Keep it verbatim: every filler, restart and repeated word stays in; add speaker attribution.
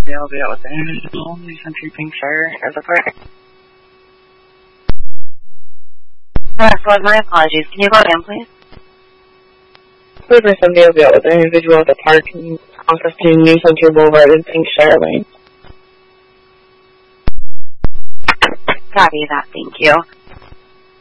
Speaker 1: They'll be out with the individual, New Century Pinkshire as a part.
Speaker 2: That was my apologies. Can you go again, please?
Speaker 1: Cleveland seventy will be out with an individual at the park and on fifteen New Century Boulevard and Pinkshire Lane.
Speaker 2: Copy that, thank you.